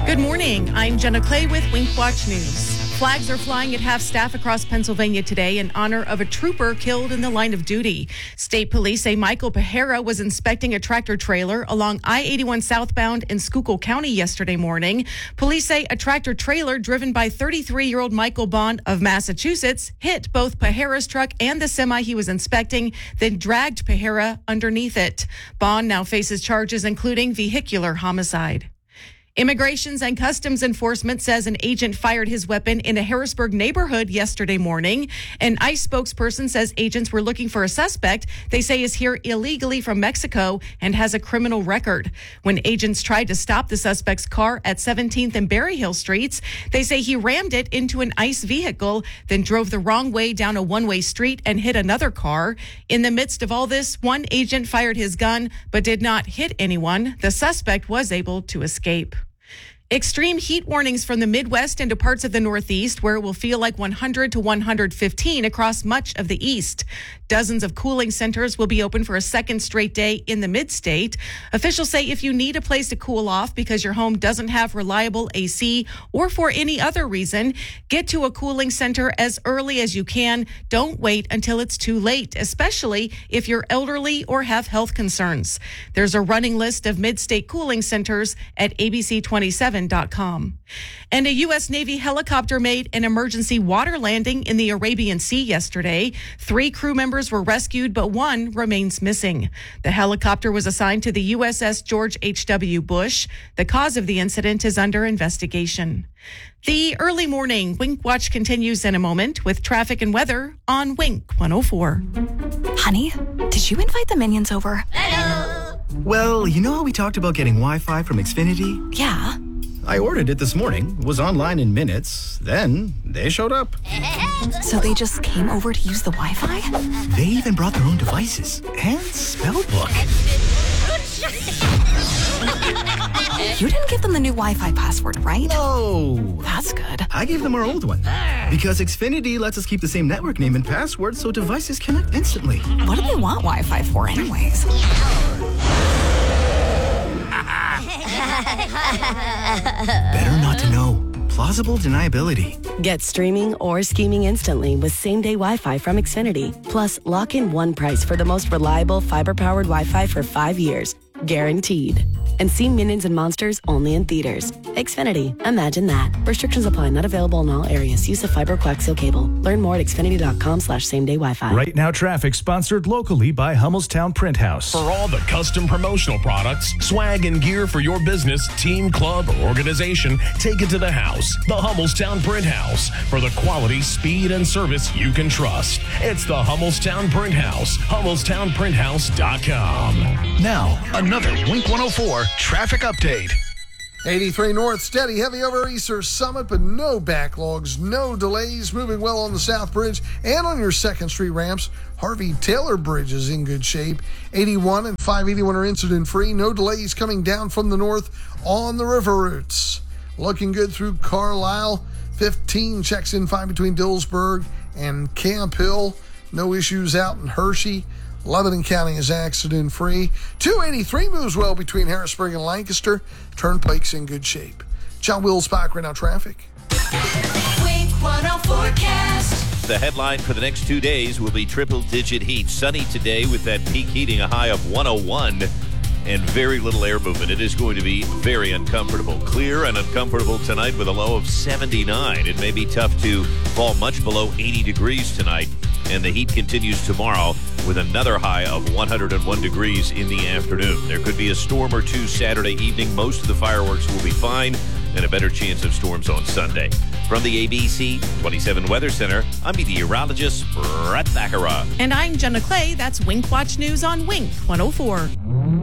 Good morning. I'm Jenna Clay with Wink Watch News. Flags are flying at half-staff across Pennsylvania today in honor of a trooper killed in the line of duty. State police say Michael Pajera was inspecting a tractor-trailer along I-81 southbound in Schuylkill County yesterday morning. Police say a tractor-trailer driven by 33-year-old Michael Bond of Massachusetts hit both Pajera's truck and the semi he was inspecting, then dragged Pajera underneath it. Bond now faces charges including vehicular homicide. Immigrations and Customs Enforcement says an agent fired his weapon in a Harrisburg neighborhood yesterday morning. An ICE spokesperson says agents were looking for a suspect they say is here illegally from Mexico and has a criminal record. When agents tried to stop the suspect's car at 17th and Berryhill Streets, they say he rammed it into an ICE vehicle, then drove the wrong way down a one-way street and hit another car. In the midst of all this, one agent fired his gun but did not hit anyone. The suspect was able to escape. Extreme heat warnings from the Midwest into parts of the Northeast, where it will feel like 100 to 115 across much of the East. Dozens of cooling centers will be open for a second straight day in the mid-state. Officials say if you need a place to cool off because your home doesn't have reliable AC or for any other reason, get to a cooling center as early as you can. Don't wait until it's too late, especially if you're elderly or have health concerns. There's a running list of mid-state cooling centers at ABC27.com. And a U.S. Navy helicopter made an emergency water landing in the Arabian Sea yesterday. 3 crew members were rescued, but 1 remains missing. The helicopter was assigned to the USS George H.W. Bush. The cause of the incident is under investigation. The early morning Wink Watch continues in a moment with traffic and weather on Wink 104. Honey, did you invite the minions over? Hello. Well, you know how we talked about getting Wi-Fi from Xfinity? Yeah. I ordered it this morning, was online in minutes, then they showed up. So they just came over to use the Wi-Fi? They even brought their own devices and spell book. You didn't give them the new Wi-Fi password, right? No. That's good. I gave them our old one because Xfinity lets us keep the same network name and password so devices connect instantly. What do they want Wi-Fi for anyways? Better not to know. Plausible deniability. Get streaming or scheming instantly with same-day Wi-Fi from Xfinity. Plus, lock in one price for the most reliable fiber-powered Wi-Fi for 5 years. Guaranteed. And see Minions and Monsters only in theaters. Xfinity. Imagine that. Restrictions apply. Not available in all areas. Use of fiber coaxial cable. Learn more at xfinity.com/same-day Wi-Fi. Right Now Traffic sponsored locally by Hummelstown Print House. For all the custom promotional products, swag and gear for your business, team, club, or organization, take it to the house. The Hummelstown Print House. For the quality, speed, and service you can trust. It's the Hummelstown Print House. HummelstownPrintHouse.com. Now, another Wink 104 traffic update. 83 North, steady, heavy over Easter Summit, but no backlogs, no delays. Moving well on the South Bridge and on your 2nd Street ramps. Harvey Taylor Bridge is in good shape. 81 and 581 are incident-free. No delays coming down from the north on the river routes. Looking good through Carlisle. 15 checks in fine between Dillsburg and Camp Hill. No issues out in Hershey. Lebanon County is accident-free. 283 moves well between Harrisburg and Lancaster. Turnpike's in good shape. John Wills back right now traffic. Wink 104 forecast. The headline for the next 2 days will be triple-digit heat. Sunny today with that peak heating, a high of 101, and very little air movement. It is going to be very uncomfortable. Clear and uncomfortable tonight with a low of 79. It may be tough to fall much below 80 degrees tonight. And the heat continues tomorrow with another high of 101 degrees in the afternoon. There could be a storm or two Saturday evening. Most of the fireworks will be fine, and a better chance of storms on Sunday. From the ABC 27 Weather Center, I'm meteorologist Brett Thakara. And I'm Jenna Clay. That's Wink Watch News on Wink 104.